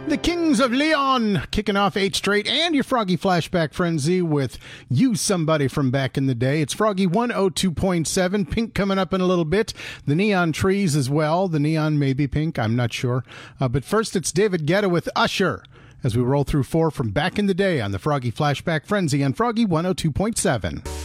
The Kings of Leon kicking off 8 straight and your Froggy Flashback Frenzy with You Somebody from Back in the Day. It's Froggy 102.7. Pink coming up in a little bit. The Neon Trees as well. The Neon may be pink. I'm not sure. But first, it's David Guetta with Usher as we roll through 4 from Back in the Day on the Froggy Flashback Frenzy on Froggy 102.7.